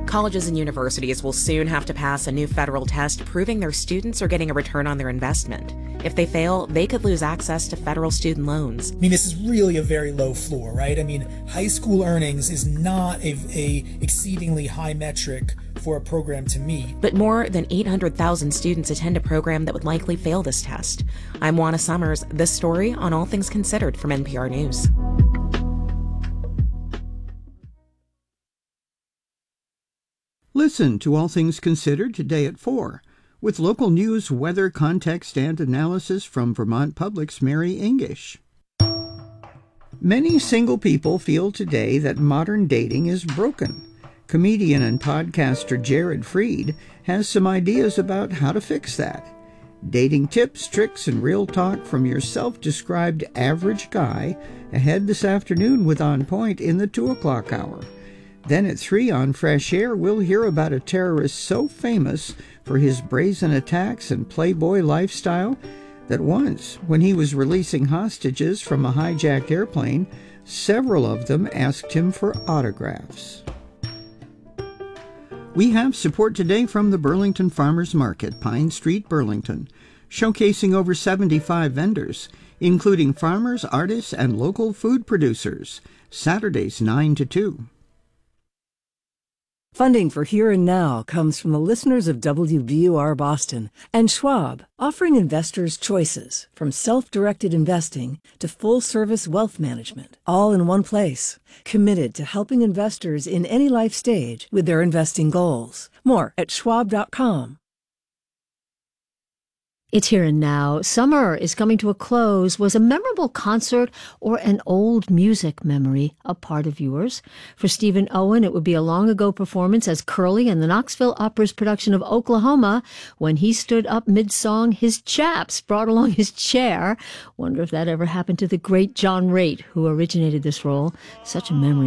Colleges and universities will soon have to pass a new federal test proving their students are getting a return on their investment. If they fail, they could lose access to federal student loans. I mean, this is really a very low floor, right? I mean, high school earnings is not a exceedingly high metric for a program to meet. But more than 800,000 students attend a program that would likely fail this test. I'm Juana Summers. This story on All Things Considered from NPR News. Listen to All Things Considered today at 4, with local news, weather, context, and analysis from Vermont Public's Mary English. Many single people feel today that modern dating is broken. Comedian and podcaster Jared Freed has some ideas about how to fix that. Dating tips, tricks, and real talk from your self-described average guy ahead this afternoon with On Point in the 2 o'clock hour. Then at 3 on Fresh Air, we'll hear about a terrorist so famous for his brazen attacks and playboy lifestyle that once, when he was releasing hostages from a hijacked airplane, several of them asked him for autographs. We have support today from the Burlington Farmers Market, Pine Street, Burlington, showcasing over 75 vendors, including farmers, artists, and local food producers. Saturdays 9 to 2. Funding for Here and Now comes from the listeners of WBUR Boston and Schwab, offering investors choices from self-directed investing to full-service wealth management, all in one place. Committed to helping investors in any life stage with their investing goals. More at schwab.com. It's Here and Now. Summer is coming to a close. Was a memorable concert or an old music memory a part of yours? For Stephen Owen, it would be a long-ago performance as Curly in the Knoxville Opera's production of Oklahoma. When he stood up mid-song, his chaps brought along his chair. Wonder if that ever happened to the great John Raitt, who originated this role. Such a memory.